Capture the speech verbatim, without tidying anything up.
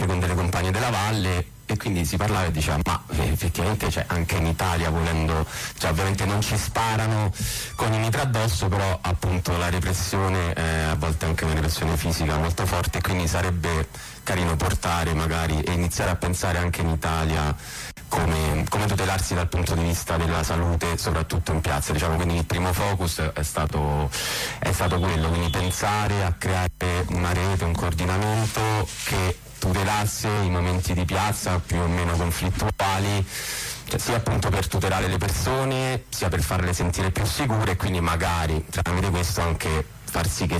anche con delle compagne della valle, e quindi si parlava e diceva ma effettivamente cioè, anche in Italia volendo, cioè ovviamente non ci sparano con i mitra addosso, però appunto la repressione è a volte anche una repressione fisica molto forte, quindi sarebbe carino portare magari e iniziare a pensare anche in Italia come, come tutelarsi dal punto di vista della salute, soprattutto in piazza, diciamo. Quindi il primo focus è stato, è stato quello, quindi pensare a creare una rete, un coordinamento che tutelasse i momenti di piazza più o meno conflittuali, cioè sia appunto per tutelare le persone, sia per farle sentire più sicure, e quindi magari tramite questo anche far sì che